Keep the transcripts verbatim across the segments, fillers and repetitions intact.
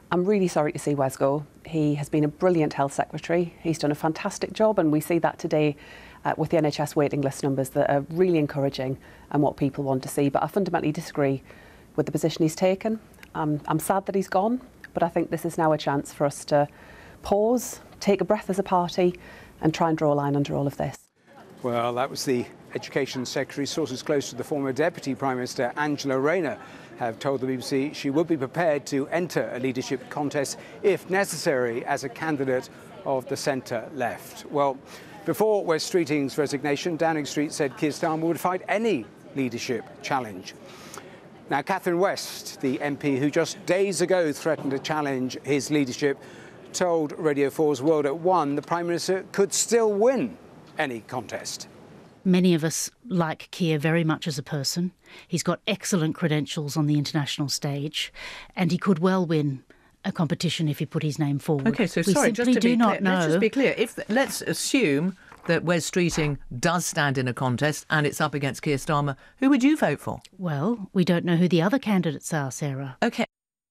I'm really sorry to see Wes go. He has been a brilliant health secretary. He's done a fantastic job, and we see that today uh, with the N H S waiting list numbers that are really encouraging and what people want to see. But I fundamentally disagree with the position he's taken. Um, I'm sad that he's gone, but I think this is now a chance for us to pause, take a breath as a party, and try and draw a line under all of this. Well, that was the Education Secretary. Sources close to the former Deputy Prime Minister, Angela Rayner, have told the B B C she would be prepared to enter a leadership contest if necessary as a candidate of the centre-left. Well, before Wes Streeting's resignation, Downing Street said Keir Starmer would fight any leadership challenge. Now, Catherine West, the M P who just days ago threatened to challenge his leadership, told Radio four's World at One the Prime Minister could still win any contest. Many of us like Keir very much as a person. He's got excellent credentials on the international stage, and he could well win a competition if he put his name forward. OK, so we sorry, just to do be not clear, know. let's just be clear. If let's assume that Wes Streeting does stand in a contest and it's up against Keir Starmer, who would you vote for? Well, we don't know who the other candidates are, Sarah. OK.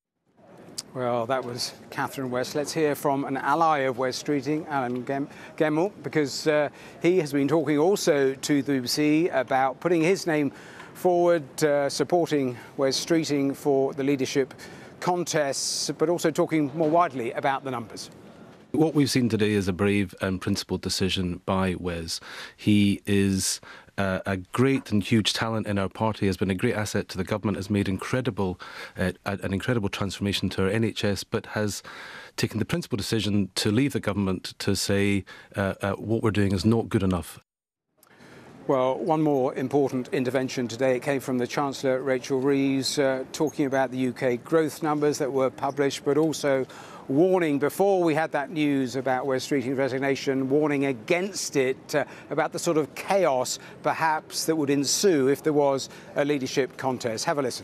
Well, that was Catherine West. Let's hear from an ally of Wes Streeting, Alan Gemmell, because uh, he has been talking also to the B B C about putting his name forward, uh, supporting Wes Streeting for the leadership contests, but also talking more widely about the numbers. What we've seen today is a brave and principled decision by Wes. He is uh, a great and huge talent in our party, has been a great asset to the government, has made incredible, uh, an incredible transformation to our N H S, but has taken the principled decision to leave the government to say uh, uh, what we're doing is not good enough. Well, one more important intervention today. It came from the Chancellor, Rachel Reeves, uh, talking about the U K growth numbers that were published, but also warning, before we had that news about Wes Streeting's resignation, warning against it, uh, about the sort of chaos, perhaps, that would ensue if there was a leadership contest. Have a listen.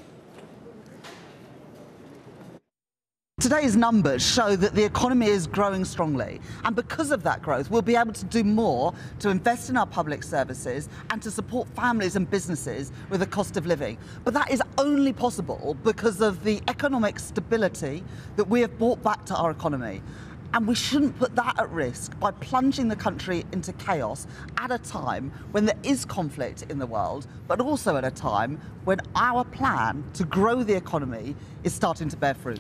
Today's numbers show that the economy is growing strongly, and because of that growth we'll be able to do more to invest in our public services and to support families and businesses with the cost of living. But that is only possible because of the economic stability that we have brought back to our economy. And we shouldn't put that at risk by plunging the country into chaos at a time when there is conflict in the world, but also at a time when our plan to grow the economy is starting to bear fruit.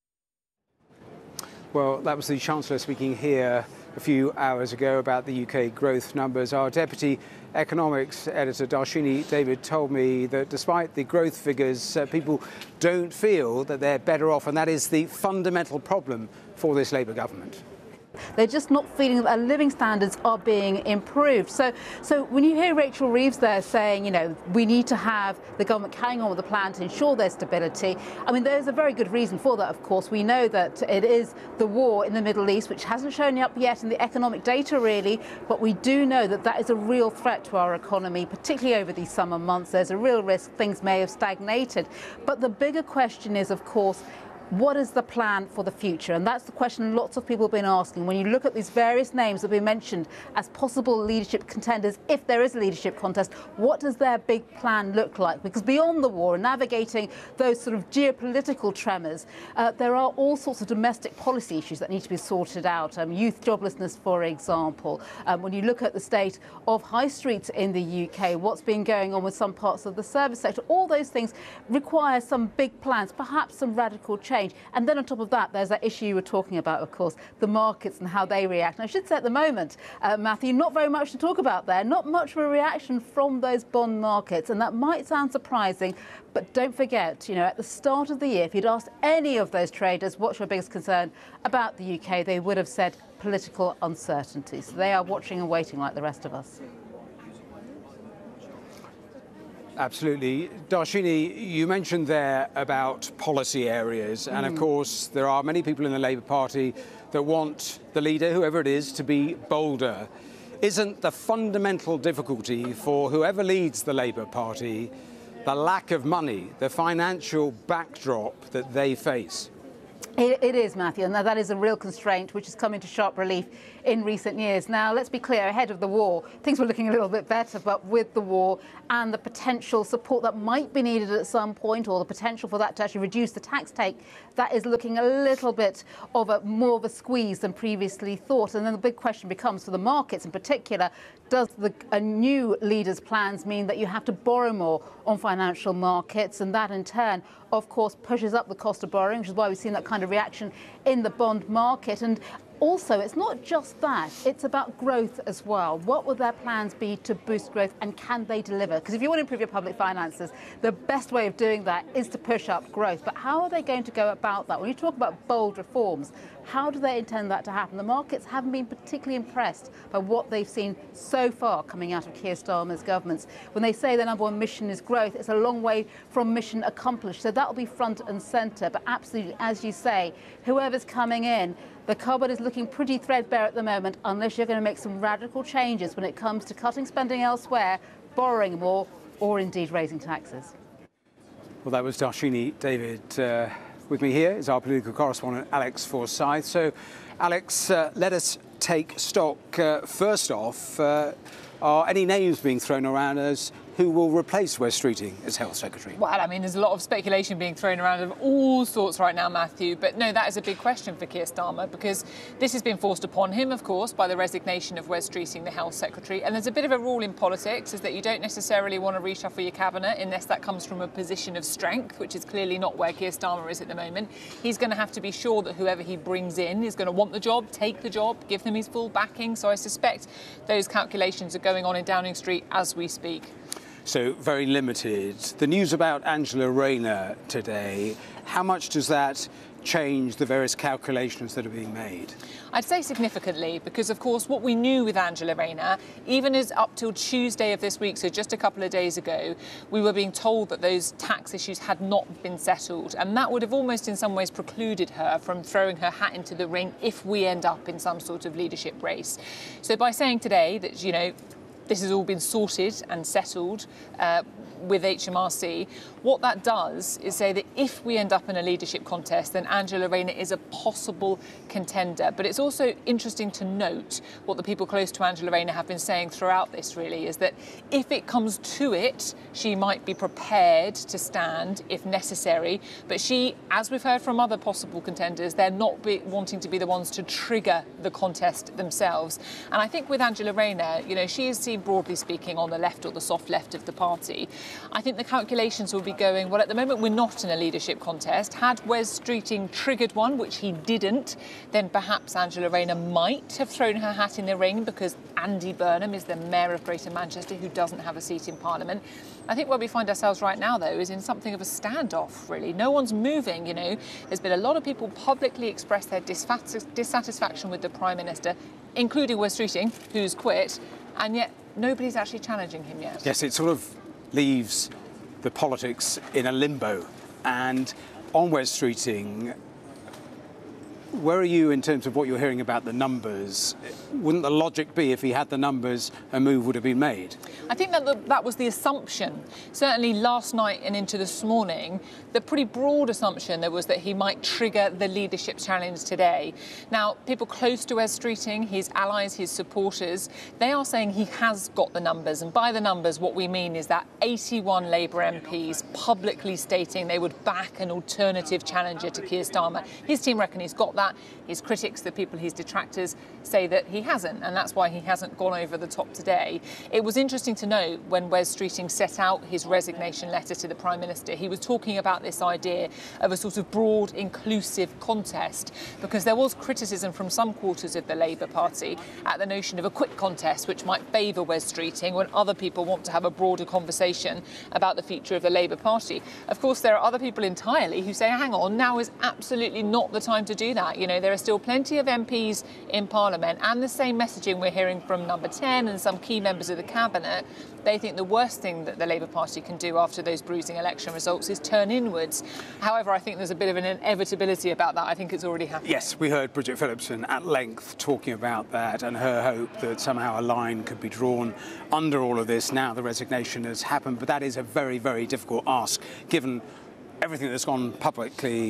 Well, that was the Chancellor speaking here a few hours ago about the U K growth numbers. Our Deputy Economics Editor, Darshini David, told me that despite the growth figures, uh, people don't feel that they're better off, and that is the fundamental problem for this Labour government. They're just not feeling that their living standards are being improved. So, so when you hear Rachel Reeves there saying, you know, we need to have the government carrying on with the plan to ensure their stability, I mean, there's a very good reason for that, of course. We know that it is the war in the Middle East, which hasn't shown up yet in the economic data, really, but we do know that that is a real threat to our economy, particularly over these summer months. There's a real risk things may have stagnated. But the bigger question is, of course, what is the plan for the future? And that's the question lots of people have been asking. When you look at these various names that have been mentioned as possible leadership contenders, if there is a leadership contest, what does their big plan look like? Because beyond the war and navigating those sort of geopolitical tremors, uh, there are all sorts of domestic policy issues that need to be sorted out. Um, youth joblessness, for example. Um, when you look at the state of high streets in the U K, what's been going on with some parts of the service sector, all those things require some big plans, perhaps some radical change. And then on top of that, there's that issue you were talking about, of course, the markets and how they react. And I should say at the moment, uh, Matthew, not very much to talk about there, not much of a reaction from those bond markets. And that might sound surprising, but don't forget, you know, at the start of the year, if you'd asked any of those traders what's your biggest concern about the U K, they would have said political uncertainty. So they are watching and waiting like the rest of us. Absolutely. Darshini, you mentioned there about policy areas, and of course there are many people in the Labour Party that want the leader, whoever it is, to be bolder. Isn't the fundamental difficulty for whoever leads the Labour Party the lack of money, the financial backdrop that they face? It, it is, Matthew, and that is a real constraint which has come into sharp relief in recent years. Now, let's be clear, ahead of the war, things were looking a little bit better, but with the war and the potential support that might be needed at some point, or the potential for that to actually reduce the tax take, that is looking a little bit of a more of a squeeze than previously thought. And then the big question becomes, for the markets in particular, does the a new leader's plans mean that you have to borrow more on financial markets? And that in turn, of course, pushes up the cost of borrowing, which is why we've seen that kind of reaction in the bond market. And also, it's not just that, it's about growth as well. What will their plans be to boost growth, and can they deliver? Because if you want to improve your public finances, the best way of doing that is to push up growth. But how are they going to go about that? When you talk about bold reforms, how do they intend that to happen? The markets haven't been particularly impressed by what they've seen so far coming out of Keir Starmer's governments. When they say their number one mission is growth, it's a long way from mission accomplished. So that will be front and centre. But absolutely, as you say, whoever's coming in, the cupboard is looking pretty threadbare at the moment, unless you're going to make some radical changes when it comes to cutting spending elsewhere, borrowing more, or indeed raising taxes. Well, that was Darshini David. Uh, with me here is our political correspondent, Alex Forsyth. So, Alex, uh, let us take stock. Uh, first off, uh, are any names being thrown around as who will replace Wes Streeting as Health Secretary? Well, I mean, there's a lot of speculation being thrown around of all sorts right now, Matthew. But no, that is a big question for Keir Starmer, because this has been forced upon him, of course, by the resignation of Wes Streeting, the Health Secretary. And there's a bit of a rule in politics, is that you don't necessarily want to reshuffle your cabinet unless that comes from a position of strength, which is clearly not where Keir Starmer is at the moment. He's going to have to be sure that whoever he brings in is going to want the job, take the job, give them his full backing. So I suspect those calculations are going on in Downing Street as we speak. So very limited. The news about Angela Rayner today, how much does that change the various calculations that are being made? I'd say significantly, because of course what we knew with Angela Rayner, even as up till Tuesday of this week, so just a couple of days ago, we were being told that those tax issues had not been settled, and that would have almost in some ways precluded her from throwing her hat into the ring if we end up in some sort of leadership race. So by saying today that, you know, this has all been sorted and settled uh, with H M R C, what that does is say that if we end up in a leadership contest, then Angela Rayner is a possible contender. But it's also interesting to note what the people close to Angela Rayner have been saying throughout this, really, is that if it comes to it, she might be prepared to stand if necessary. But she, as we've heard from other possible contenders, they're not be wanting to be the ones to trigger the contest themselves. And I think with Angela Rayner, you know, she is seen, broadly speaking, on the left or the soft left of the party. I think the calculations will be going, well, at the moment we're not in a leadership contest. Had Wes Streeting triggered one, which he didn't, then perhaps Angela Rayner might have thrown her hat in the ring, because Andy Burnham is the Mayor of Greater Manchester, who doesn't have a seat in Parliament. I think where we find ourselves right now, though, is in something of a standoff, really. No one's moving, you know. There's been a lot of people publicly express their dissatisfaction with the Prime Minister, including Wes Streeting, who's quit, and yet nobody's actually challenging him yet. Yes, it sort of leaves the politics in a limbo. And on Wes Streeting, where are you in terms of what you're hearing about the numbers? Wouldn't the logic be, if he had the numbers, a move would have been made? I think that the, that was the assumption. Certainly last night and into this morning, the pretty broad assumption there was that he might trigger the leadership challenge today. Now, people close to Wes Streeting, his allies, his supporters, they are saying he has got the numbers. And by the numbers, what we mean is that eighty-one Labour M Ps publicly stating they would back an alternative challenger to Keir Starmer. His team reckon he's got that. His critics, the people, his detractors, say that he hasn't, and that's why he hasn't gone over the top today. It was interesting to note when Wes Streeting set out his resignation letter to the Prime Minister, he was talking about this idea of a sort of broad, inclusive contest, because there was criticism from some quarters of the Labour Party at the notion of a quick contest, which might favour Wes Streeting when other people want to have a broader conversation about the future of the Labour Party. Of course, there are other people entirely who say, hang on, now is absolutely not the time to do that. You know, there are still plenty of M Ps in Parliament, and the same messaging we're hearing from Number ten and some key members of the Cabinet. They think the worst thing that the Labour Party can do after those bruising election results is turn inwards. However, I think there's a bit of an inevitability about that. I think it's already happened. Yes, we heard Bridget Phillipson at length talking about that and her hope that somehow a line could be drawn under all of this. Now the resignation has happened, but that is a very, very difficult ask, given everything that's gone publicly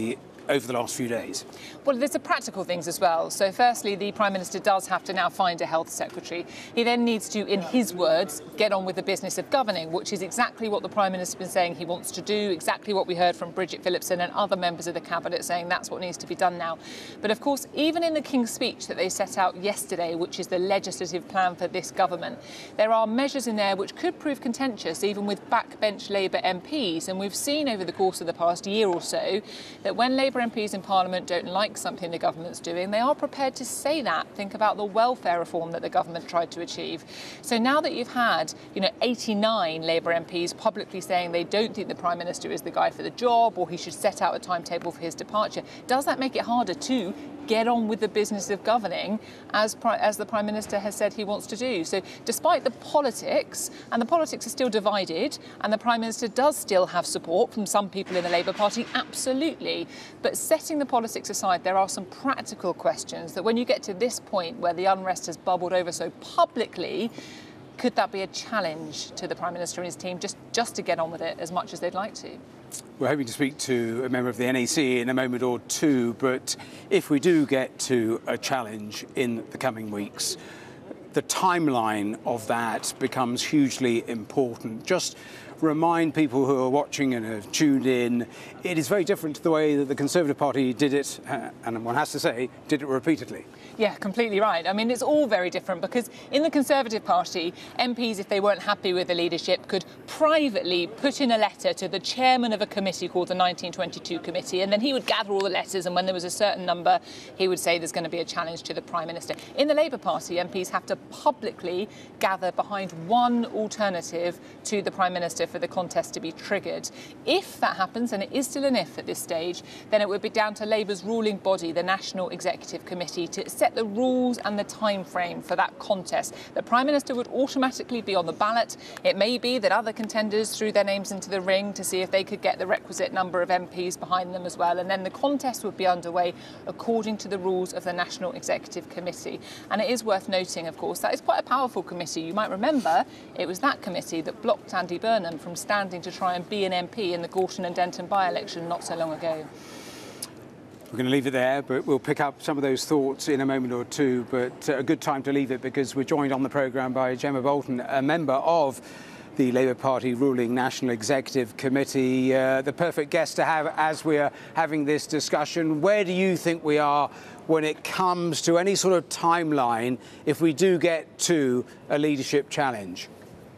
over the last few days? Well, there's the practical things as well. So firstly, the Prime Minister does have to now find a health secretary. He then needs to, in his words, get on with the business of governing, which is exactly what the Prime Minister's been saying he wants to do, exactly what we heard from Bridget Phillipson and other members of the Cabinet saying that's what needs to be done now. But of course, even in the King's Speech that they set out yesterday, which is the legislative plan for this government, there are measures in there which could prove contentious, even with backbench Labour M Ps. And we've seen over the course of the past year or so that when Labour M Ps in Parliament don't like something the government's doing, they are prepared to say that. Think about the welfare reform that the government tried to achieve. So now that you've had, you know, eighty-nine Labour M Ps publicly saying they don't think the Prime Minister is the guy for the job or he should set out a timetable for his departure, does that make it harder to get on with the business of governing as, as the Prime Minister has said he wants to do? So despite the politics, and the politics are still divided, and the Prime Minister does still have support from some people in the Labour Party, absolutely. But setting the politics aside, there are some practical questions that when you get to this point where the unrest has bubbled over so publicly, could that be a challenge to the Prime Minister and his team just, just to get on with it as much as they'd like to? We're hoping to speak to a member of the N E C in a moment or two, but if we do get to a challenge in the coming weeks, the timeline of that becomes hugely important. Just remind people who are watching and have tuned in, it is very different to the way that the Conservative Party did it, uh, and one has to say, did it repeatedly. Yeah, completely right. I mean, it's all very different because in the Conservative Party, M Ps, if they weren't happy with the leadership, could privately put in a letter to the chairman of a committee called the nineteen twenty-two Committee, and then he would gather all the letters, and when there was a certain number, he would say there's going to be a challenge to the Prime Minister. In the Labour Party, M Ps have to publicly gather behind one alternative to the Prime Minister for the contest to be triggered. If that happens, and it is still an if at this stage, then it would be down to Labour's ruling body, the National Executive Committee, to set the rules and the time frame for that contest. The Prime Minister would automatically be on the ballot. It may be that other contenders threw their names into the ring to see if they could get the requisite number of M Ps behind them as well, and then the contest would be underway according to the rules of the National Executive Committee. And it is worth noting, of course, that is quite a powerful committee. You might remember it was that committee that blocked Andy Burnham from standing to try and be an M P in the Gorton and Denton by-election not so long ago. We're going to leave it there, but we'll pick up some of those thoughts in a moment or two. But uh, a good time to leave it because we're joined on the programme by Gemma Bolton, a member of the Labour Party ruling National Executive Committee. Uh, the perfect guest to have as we are having this discussion. Where do you think we are when it comes to any sort of timeline if we do get to a leadership challenge?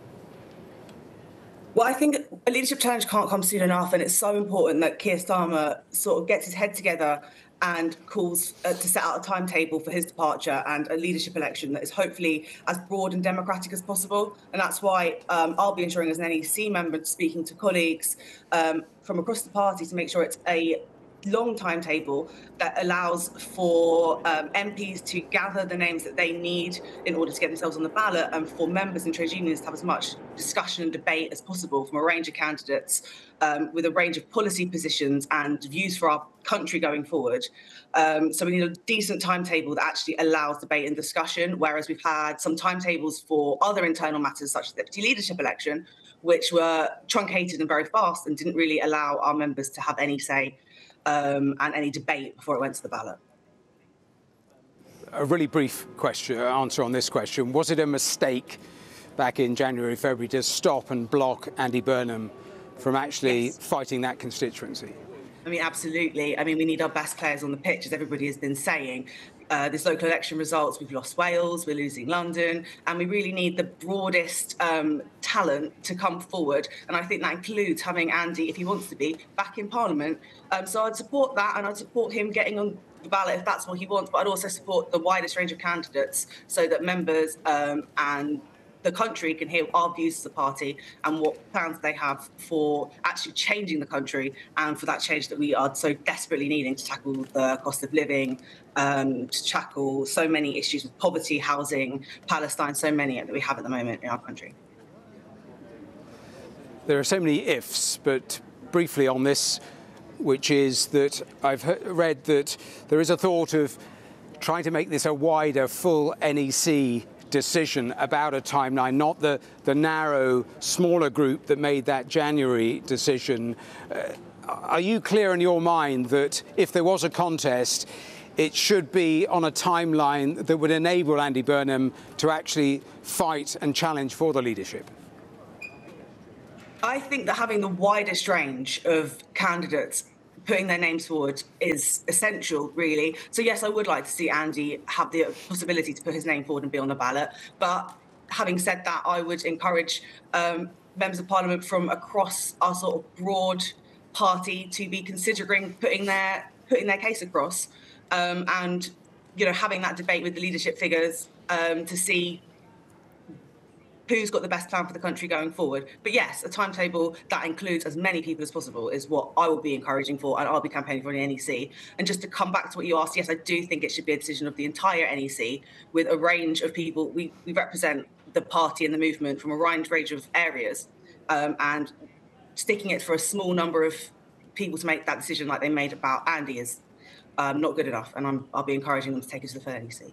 Well, I think a leadership challenge can't come soon enough, and it's so important that Keir Starmer sort of gets his head together and calls uh, to set out a timetable for his departure and a leadership election that is hopefully as broad and democratic as possible. And that's why um, I'll be ensuring as an N E C member, speaking to colleagues um, from across the party to make sure it's a long timetable that allows for um, M Ps to gather the names that they need in order to get themselves on the ballot, and for members and trade unions to have as much discussion and debate as possible from a range of candidates um, with a range of policy positions and views for our country going forward. Um, so we need a decent timetable that actually allows debate and discussion, whereas we've had some timetables for other internal matters such as the deputy leadership election, which were truncated and very fast and didn't really allow our members to have any say Um, and any debate before it went to the ballot. A really brief question, answer on this question. Was it a mistake back in January, February to stop and block Andy Burnham from actually yes. fighting that constituency? I mean, absolutely. I mean, we need our best players on the pitch, as everybody has been saying. Uh, this local election results, we've lost Wales, we're losing London, and we really need the broadest um, talent to come forward. And I think that includes having Andy, if he wants to be, back in Parliament. Um, so I'd support that, and I'd support him getting on the ballot if that's what he wants, but I'd also support the widest range of candidates so that members um, and the country can hear our views as a party and what plans they have for actually changing the country and for that change that we are so desperately needing to tackle the cost of living, um, to tackle so many issues with poverty, housing, Palestine, so many that we have at the moment in our country. There are so many ifs, but briefly on this, which is that I've read that there is a thought of trying to make this a wider, full N E C decision about a timeline, not the, the narrow, smaller group that made that January decision. Uh, are you clear in your mind that if there was a contest, it should be on a timeline that would enable Andy Burnham to actually fight and challenge for the leadership? I think that having the widest range of candidates putting their names forward is essential, really. So, yes, I would like to see Andy have the possibility to put his name forward and be on the ballot. But having said that, I would encourage um, members of Parliament from across our sort of broad party to be considering putting their putting their case across um, and, you know, having that debate with the leadership figures um, to see who's got the best plan for the country going forward. But yes, a timetable that includes as many people as possible is what I will be encouraging for, and I'll be campaigning for in the N E C. And just to come back to what you asked, yes, I do think it should be a decision of the entire N E C with a range of people. We, we represent the party and the movement from a wide range of areas, um, and sticking it for a small number of people to make that decision like they made about Andy is um, not good enough. And I'm, I'll be encouraging them to take it to the full N E C.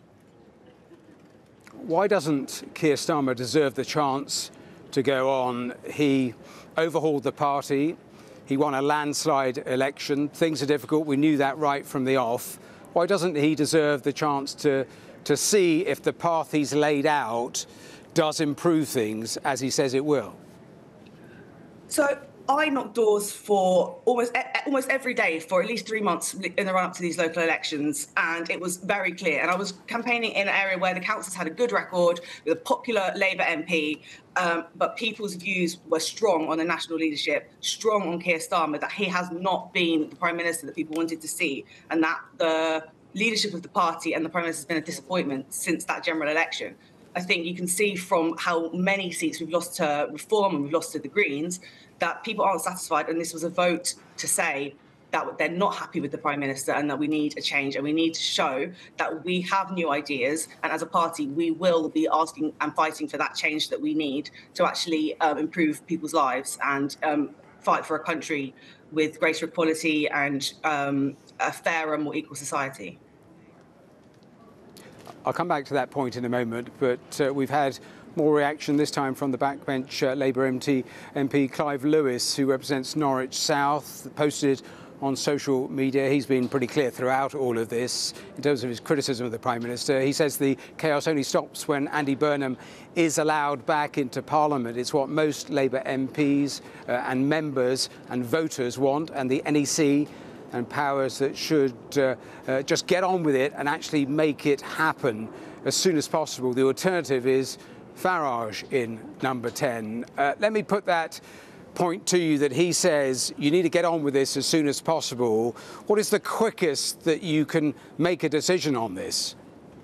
Why doesn't Keir Starmer deserve the chance to go on? He overhauled the party. He won a landslide election. Things are difficult. We knew that right from the off. Why doesn't he deserve the chance to, to see if the path he's laid out does improve things as he says it will? So I knocked doors for almost almost every day for at least three months in the run-up to these local elections, and it was very clear. And I was campaigning in an area where the councils had a good record with a popular Labour M P, um, but people's views were strong on the national leadership, strong on Keir Starmer, that he has not been the Prime Minister that people wanted to see, and that the leadership of the party and the Prime Minister has been a disappointment since that general election. I think you can see from how many seats we've lost to Reform and we've lost to the Greens that people aren't satisfied, and this was a vote to say that they're not happy with the Prime Minister and that we need a change, and we need to show that we have new ideas, and as a party we will be asking and fighting for that change that we need to actually um, improve people's lives and um, fight for a country with greater equality and um, a fairer, more equal society. I'll come back to that point in a moment, but uh, we've had more reaction this time from the backbench uh, Labour M P Clive Lewis, who represents Norwich South, posted on social media. He's been pretty clear throughout all of this in terms of his criticism of the Prime Minister. He says the chaos only stops when Andy Burnham is allowed back into Parliament. It's what most Labour M Ps uh, and members and voters want, and the N E C and powers that should uh, uh, just get on with it and actually make it happen as soon as possible. The alternative is Farage in number ten. Uh, let me put that point to you that he says you need to get on with this as soon as possible. What is the quickest that you can make a decision on this?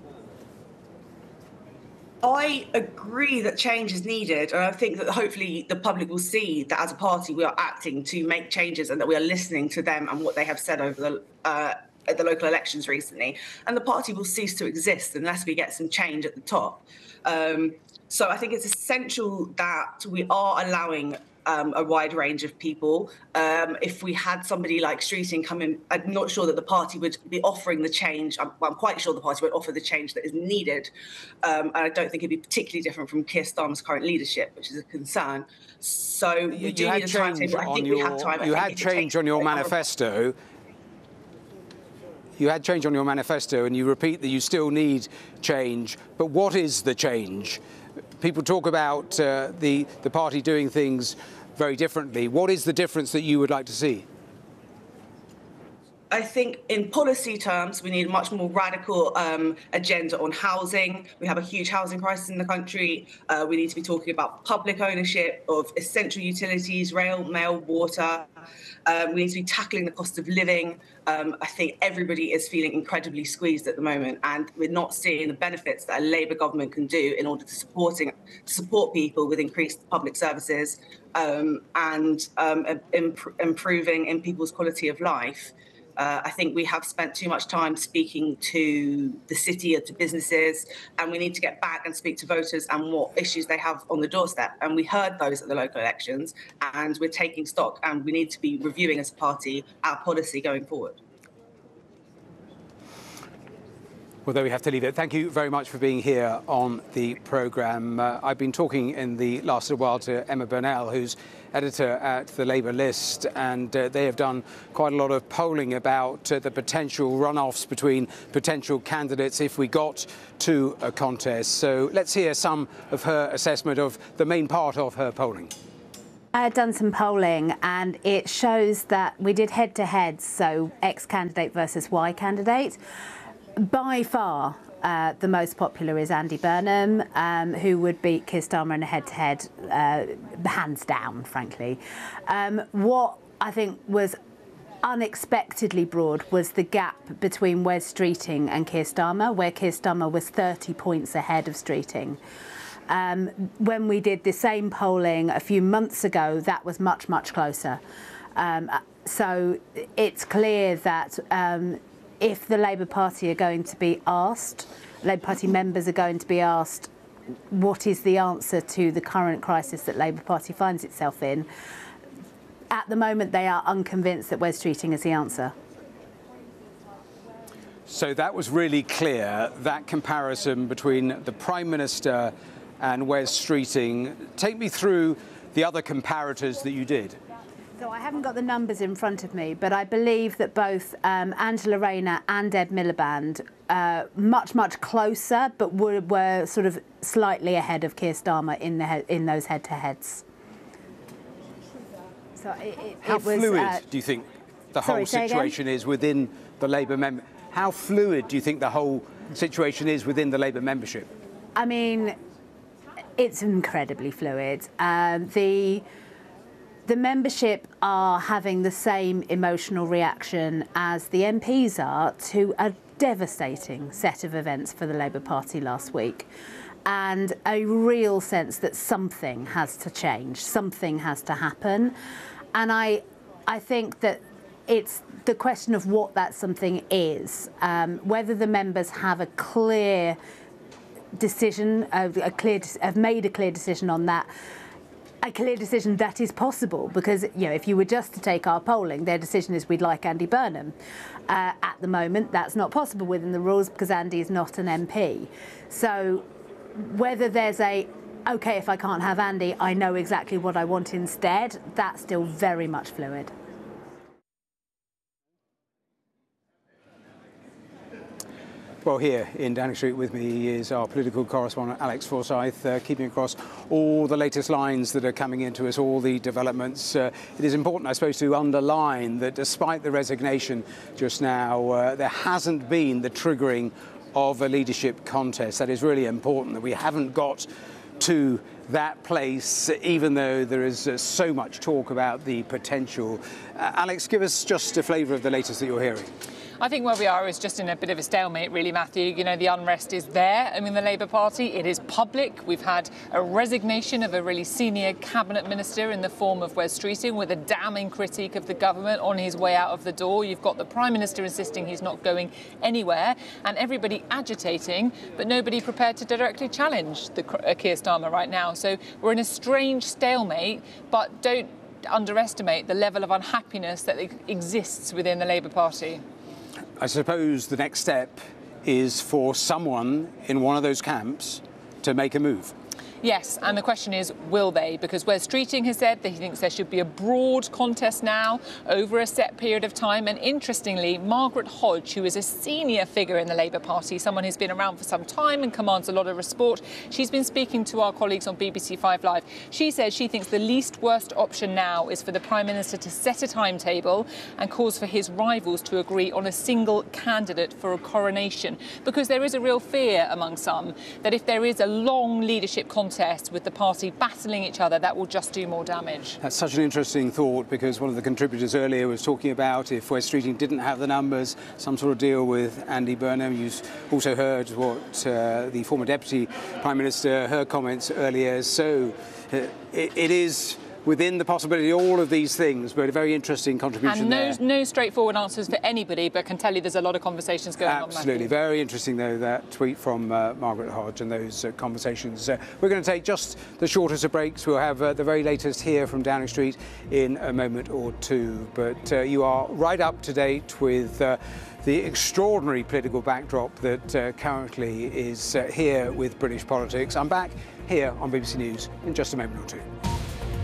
I agree that change is needed, and I think that hopefully the public will see that as a party we are acting to make changes and that we are listening to them and what they have said over the uh, at the local elections recently. And the party will cease to exist unless we get some change at the top. Um, so I think it's essential that we are allowing Um, a wide range of people. Um, if we had somebody like Streeting come in, I'm not sure that the party would be offering the change. I'm, well, I'm quite sure the party would offer the change that is needed. Um, and I don't think it'd be particularly different from Keir Starmer's current leadership, which is a concern. So we you do had need a timetable. I think your, we have time. You had change on your manifesto. You had change on your manifesto, and you repeat that you still need change. But what is the change? People talk about uh, the, the party doing things very differently. What is the difference that you would like to see? I think in policy terms, we need a much more radical um, agenda on housing. We have a huge housing crisis in the country. Uh, we need to be talking about public ownership of essential utilities, rail, mail, water. Um, we need to be tackling the cost of living. Um, I think everybody is feeling incredibly squeezed at the moment, and we're not seeing the benefits that a Labour government can do in order to, supporting, to support people with increased public services um, and um, imp- improving in people's quality of life. Uh, I think we have spent too much time speaking to the city or to businesses, and we need to get back and speak to voters and what issues they have on the doorstep. And we heard those at the local elections, and we're taking stock, and we need to be reviewing as a party our policy going forward. Well, there we have to leave it. Thank you very much for being here on the programme. Uh, I've been talking in the last little while to Emma Burnell, who's editor at the Labour List, and uh, they have done quite a lot of polling about uh, the potential runoffs between potential candidates if we got to a contest. So let's hear some of her assessment of the main part of her polling. I had done some polling and it shows that we did head-to-heads, so X candidate versus Y candidate. By far, uh, the most popular is Andy Burnham, um, who would beat Keir Starmer in a head-to-head, uh, hands down, frankly. Um, what I think was unexpectedly broad was the gap between Wes Streeting and Keir Starmer, where Keir Starmer was thirty points ahead of Streeting. Um, when we did the same polling a few months ago, that was much, much closer. Um, so it's clear that um, if the Labour Party are going to be asked, Labour Party members are going to be asked, what is the answer to the current crisis that Labour Party finds itself in? At the moment, they are unconvinced that Wes Streeting is the answer. So that was really clear, that comparison between the Prime Minister and Wes Streeting. Take me through the other comparators that you did. So I haven't got the numbers in front of me, but I believe that both um, Angela Rayner and Ed Miliband uh, much, much closer, but were, were sort of slightly ahead of Keir Starmer in the in those head-to-heads. So it, it, How it was, fluid uh, do you think the sorry, whole situation is within the Labour member? How fluid do you think the whole situation is within the Labour membership? I mean, it's incredibly fluid. Um, the The membership are having the same emotional reaction as the M Ps are to a devastating set of events for the Labour Party last week, and a real sense that something has to change, something has to happen. And I, I think that it's the question of what that something is, um, whether the members have a clear decision, a, a clear, have made a clear decision on that. A clear decision that is possible, because you know, if you were just to take our polling, their decision is we'd like Andy Burnham. Uh, at the moment, that's not possible within the rules because Andy is not an M P. So whether there's a, OK, if I can't have Andy, I know exactly what I want instead, that's still very much fluid. Well, here in Downing Street with me is our political correspondent Alex Forsyth, uh, keeping across all the latest lines that are coming into us, all the developments. Uh, it is important, I suppose, to underline that despite the resignation just now, uh, there hasn't been the triggering of a leadership contest. That is really important, that we haven't got to that place, even though there is uh, so much talk about the potential. Uh, Alex, give us just a flavour of the latest that you're hearing. I think where we are is just in a bit of a stalemate, really, Matthew. You know, the unrest is there. I mean, the Labour Party, it is public. We've had a resignation of a really senior cabinet minister in the form of Wes Streeting, with a damning critique of the government on his way out of the door. You've got the Prime Minister insisting he's not going anywhere, and everybody agitating, but nobody prepared to directly challenge the uh, Keir Starmer right now. So we're in a strange stalemate, but don't underestimate the level of unhappiness that exists within the Labour Party. I suppose the next step is for someone in one of those camps to make a move. Yes, and the question is, will they? Because Wes Streeting has said that he thinks there should be a broad contest now over a set period of time. And interestingly, Margaret Hodge, who is a senior figure in the Labour Party, someone who's been around for some time and commands a lot of respect, she's been speaking to our colleagues on B B C Five Live. She says she thinks the least worst option now is for the Prime Minister to set a timetable and calls for his rivals to agree on a single candidate for a coronation. Because there is a real fear among some that if there is a long leadership contest with the party battling each other, that will just do more damage. That's such an interesting thought, because one of the contributors earlier was talking about if Wes Streeting didn't have the numbers, some sort of deal with Andy Burnham. You've also heard what uh, the former Deputy Prime Minister, her comments earlier. So uh, it, it is within the possibility, all of these things, but a very interesting contribution and no, there. no straightforward answers for anybody, but can tell you there's a lot of conversations going Absolutely. on. Absolutely. Very interesting, though, that tweet from uh, Margaret Hodge and those uh, conversations. Uh, we're going to take just the shortest of breaks. We'll have uh, the very latest here from Downing Street in a moment or two. But uh, you are right up to date with uh, the extraordinary political backdrop that uh, currently is uh, here with British politics. I'm back here on B B C News in just a moment or two.